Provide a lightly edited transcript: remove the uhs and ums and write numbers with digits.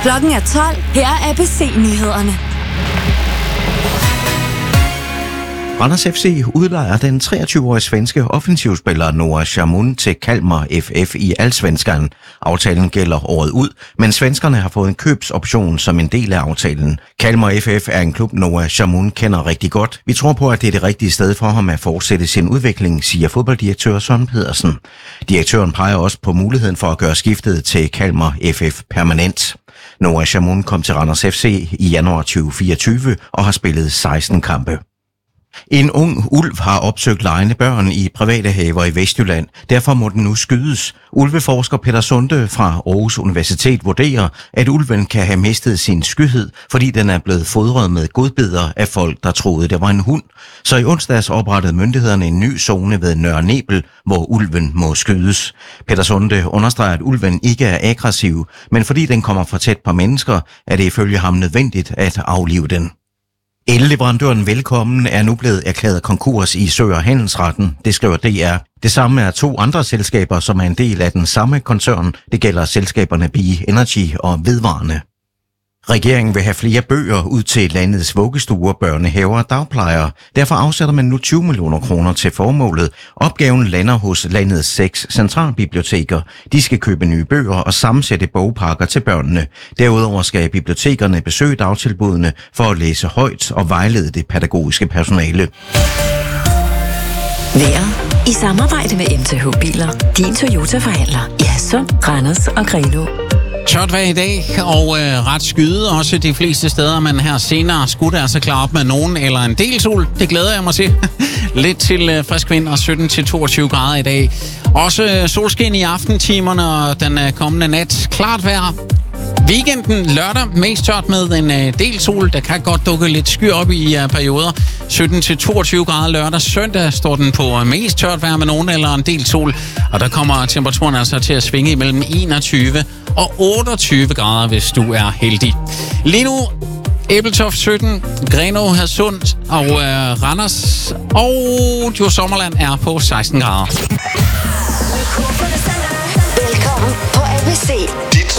Klokken er 12. Her er ABC-nyhederne. Randers FC udlejer den 23-årige svenske offensivspiller Noah Shamun til Kalmar FF i Allsvenskan. Aftalen gælder året ud, men svenskerne har fået en købsoption som en del af aftalen. Kalmar FF er en klub, Noah Shamun kender rigtig godt. Vi tror på, at det er det rigtige sted for ham at fortsætte sin udvikling, siger fodbolddirektør Søren Pedersen. Direktøren peger også på muligheden for at gøre skiftet til Kalmar FF permanent. Noah Shamun kom til Randers FC i januar 2024 og har spillet 16 kampe. En ung ulv har opsøgt legende børn i private haver i Vestjylland. Derfor må den nu skydes. Ulveforsker Peter Sunde fra Aarhus Universitet vurderer, at ulven kan have mistet sin skyhed, fordi den er blevet fodret med godbidder af folk, der troede, det var en hund. Så i onsdags oprettede myndighederne en ny zone ved Nørre Nebel, hvor ulven må skydes. Peter Sunde understreger, at ulven ikke er aggressiv, men fordi den kommer for tæt på mennesker, er det ifølge ham nødvendigt at aflive den. Elleverandøren Velkommen er nu blevet erklæret konkurs i Sø- og Handelsretten, det skriver DR. Det samme er 2 andre selskaber, som er en del af den samme koncern. Det gælder selskaberne Be Energy og Vedvarende. Regeringen vil have flere bøger ud til landets vuggestuer, børnehaver og dagplejere. Derfor afsætter man nu 20 millioner kroner til formålet. Opgaven lander hos landets 6 centralbiblioteker. De skal købe nye bøger og sammensætte bogpakker til børnene. Derudover skal bibliotekerne besøge dagtilbudene for at læse højt og vejlede det pædagogiske personale. Vejret i samarbejde med MTH Biler. Din Toyota-forhandler i Hadsund, Randers og Grenaa. Tørt vejr i dag, og ret skyde også de fleste steder, men her senere skulle det altså klare op med nogen eller en del sol. Det glæder jeg mig til. Lidt til frisk vind og 17-22 grader i dag. Også solskin i aftentimerne og den kommende nat. Klart vejr. Weekenden lørdag mest tørt med en del sol. Der kan godt dukke lidt sky op i perioder. 17-22 grader lørdag. Søndag står den på mest tørt vejr med nogen eller en del sol. Og der kommer temperaturen altså til at svinge imellem 21 og 28 grader, hvis du er heldig. Lige nu Ebeltoft 17, Grenaa, Hadsund og Randers og Djurs Sommerland er på 16 grader. Velkommen på ABC.